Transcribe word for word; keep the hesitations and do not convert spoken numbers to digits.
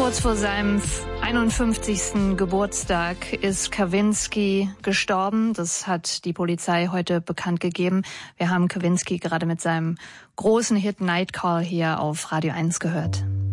Kurz vor seinem einundfünfzigsten Geburtstag ist Kavinsky gestorben. Das hat die Polizei heute bekannt gegeben. Wir haben Kavinsky gerade mit seinem großen Hit Night Call hier auf Radio eins gehört.